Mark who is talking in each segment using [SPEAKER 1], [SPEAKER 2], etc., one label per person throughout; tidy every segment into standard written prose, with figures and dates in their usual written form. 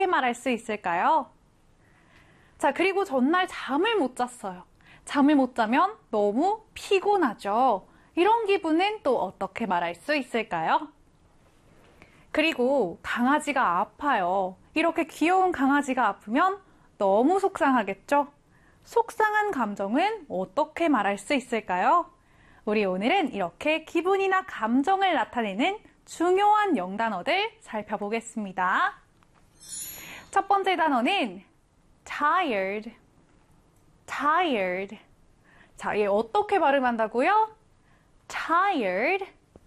[SPEAKER 1] 말할 수 있을까요? 자, 그리고 전날 잠을 못 잤어요. 잠을 못 자면 너무 피곤하죠. 이런 기분은 또 어떻게 말할 수 있을까요? 그리고 강아지가 아파요. 이렇게 귀여운 강아지가 아프면 너무 속상하겠죠? 속상한 감정은 어떻게 말할 수 있을까요? 우리 오늘은 이렇게 기분이나 감정을 나타내는 중요한 영단어들 살펴보겠습니다. 첫 번째 단어는 tired. tired. 자, 얘 어떻게 발음한다고요? tired.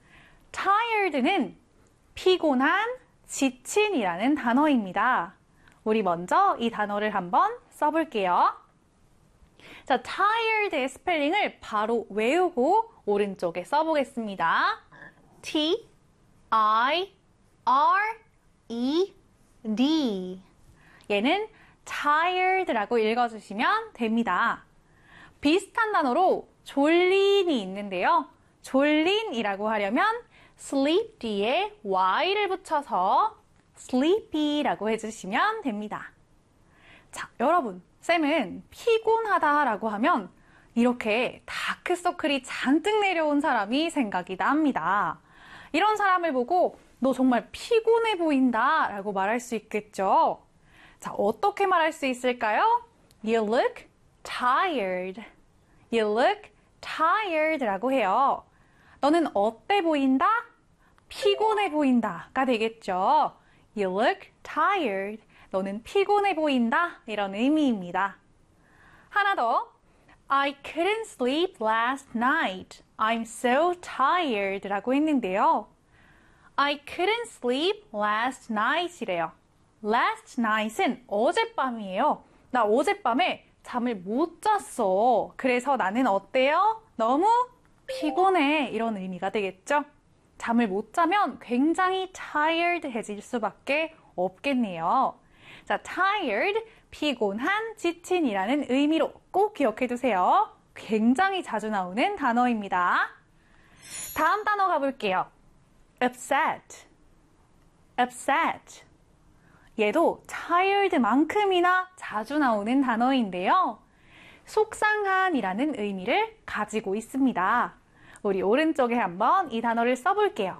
[SPEAKER 1] tired는 피곤한, 지친이라는 단어입니다. 우리 먼저 이 단어를 한번 써볼게요. 자, tired의 스펠링을 바로 외우고 오른쪽에 써보겠습니다. T, I, R, E, D. 얘는 tired라고 읽어주시면 됩니다. 비슷한 단어로 졸린이 있는데요. 졸린이라고 하려면 sleep 뒤에 y를 붙여서 sleepy라고 해주시면 됩니다. 자, 여러분, 쌤은 피곤하다라고 하면 이렇게 다크서클이 잔뜩 내려온 사람이 생각이 납니다. 이런 사람을 보고 너 정말 피곤해 보인다 라고 말할 수 있겠죠. 자, 어떻게 말할 수 있을까요? You look tired. You look tired 라고 해요. 너는 어때 보인다? 피곤해 보인다가 되겠죠. You look tired. 너는 피곤해 보인다. 이런 의미입니다. 하나 더. I couldn't sleep last night. I'm so tired 라고 했는데요. I couldn't sleep last night 이래요. last night은 어젯밤이에요. 나 어젯밤에 잠을 못 잤어. 그래서 나는 어때요? 너무 피곤해. 이런 의미가 되겠죠? 잠을 못 자면 굉장히 tired해질 수밖에 없겠네요. 자, tired, 피곤한, 지친이라는 의미로 꼭 기억해 두세요. 굉장히 자주 나오는 단어입니다. 다음 단어 가볼게요. upset. upset. 얘도 tired만큼이나 자주 나오는 단어인데요. 속상한이라는 의미를 가지고 있습니다. 우리 오른쪽에 한번 이 단어를 써볼게요.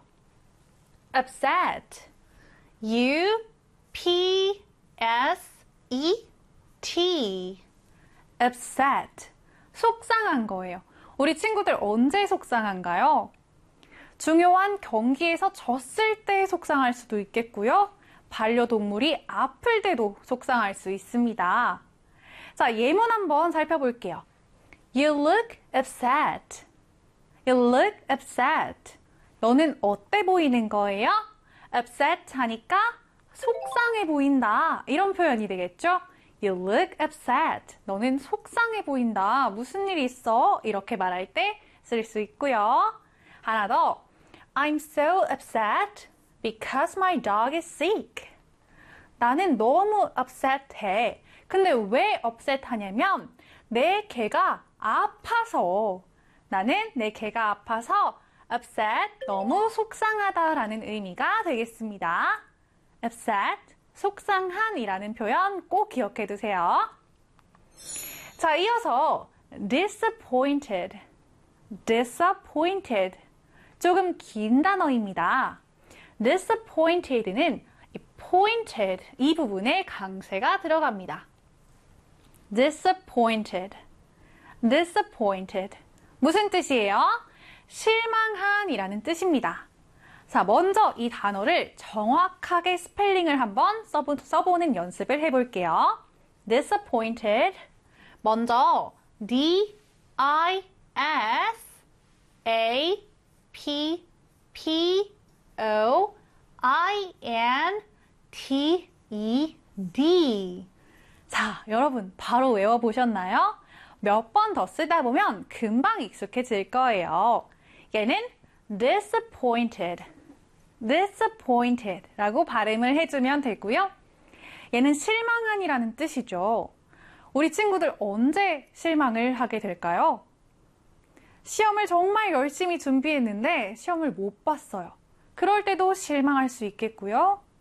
[SPEAKER 1] upset. U, P, S, E, T. upset. 속상한 거예요. 우리 친구들 언제 속상한가요? 중요한 경기에서 졌을 때 속상할 수도 있겠고요. 반려동물이 아플 때도 속상할 수 있습니다. 자, 예문 한번 살펴볼게요. You look upset. You look upset. 너는 어때 보이는 거예요? upset 하니까 속상해 보인다. 이런 표현이 되겠죠? You look upset. 너는 속상해 보인다. 무슨 일이 있어? 이렇게 말할 때 쓸 수 있고요. 하나 더. I'm so upset because my dog is sick. 나는 너무 upset해. 근데 왜 upset 하냐면 내 개가 아파서. 나는 내 개가 아파서 upset, 너무 속상하다라는 의미가 되겠습니다. upset, 속상한이라는 표현 꼭 기억해 두세요. 자, 이어서 disappointed. disappointed. 조금 긴 단어입니다. disappointed는 pointed 이 부분에 강세가 들어갑니다. disappointed. disappointed. 무슨 뜻이에요? 실망한이라는 뜻입니다. 자, 먼저 이 단어를 정확하게 스펠링을 한번 써보는 연습을 해볼게요. disappointed. 먼저 D, I, S, A, P, P, O, I, N, T, E, D. 자, 여러분 바로 외워보셨나요? 몇 번 더 쓰다 보면 금방 익숙해질 거예요. 얘는 disappointed, disappointed 라고 발음을 해주면 되고요. 얘는 실망한이라는 뜻이죠. 우리 친구들 언제 실망을 하게 될까요? 시험을 정말 열심히 준비했는데 시험을 못 봤어요. 그럴 때도 실망할 수 있겠고요.